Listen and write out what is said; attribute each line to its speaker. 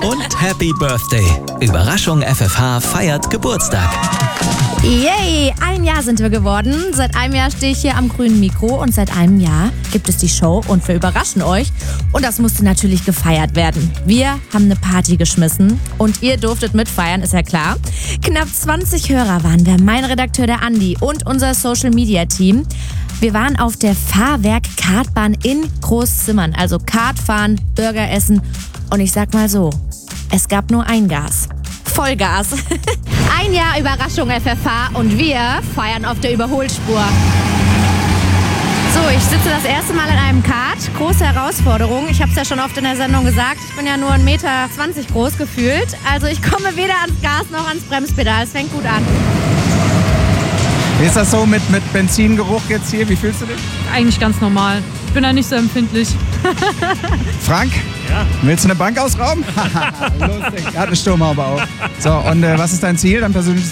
Speaker 1: und Happy Birthday. Überraschung FFH feiert Geburtstag.
Speaker 2: Yay! 1 Jahr sind wir geworden. Seit einem Jahr stehe ich hier am grünen Mikro und seit einem Jahr gibt es die Show und wir überraschen euch. Und das musste natürlich gefeiert werden. Wir haben eine Party geschmissen und ihr durftet mitfeiern, ist ja klar. Knapp 20 Hörer waren wir, mein Redakteur der Andi und unser Social-Media-Team. Wir waren auf der Fahrwerk-Kartbahn in Großzimmern, also Kartfahren, Burger essen und ich sag mal so, es gab nur ein Gas. Vollgas. 1 Jahr Überraschung FFH und wir feiern auf der Überholspur. So, ich sitze das erste Mal in einem Kart. Große Herausforderung. Ich habe es ja schon oft in der Sendung gesagt. Ich bin ja nur 1,20 Meter groß gefühlt. Also ich komme weder ans Gas noch ans Bremspedal. Es fängt gut an.
Speaker 3: Wie ist das so mit Benzingeruch jetzt hier? Wie fühlst du dich?
Speaker 4: Eigentlich ganz normal. Ich bin da nicht so empfindlich.
Speaker 3: Frank? Ja. Willst du eine Bank ausrauben? Lustig. Er hat eine Sturmhaube auf. So, und was ist dein Ziel, dein persönliches